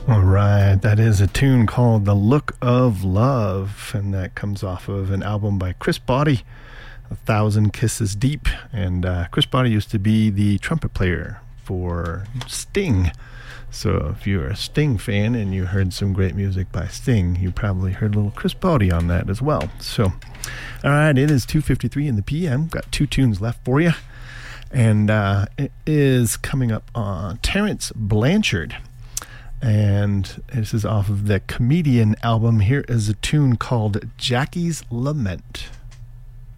All right, that is a tune called The Look of Love, and that comes off of an album by Chris Botti, 1,000 Kisses Deep. And Chris Botti used to be the trumpet player for Sting. So if you're a Sting fan and you heard some great music by Sting, you probably heard a little Chris Botti on that as well. So, all right, it is 2:53 in the PM. Got two tunes left for you. And it is coming up on Terence Blanchard. And this is off of the Comedian album. Here is a tune called Jackie's Lament.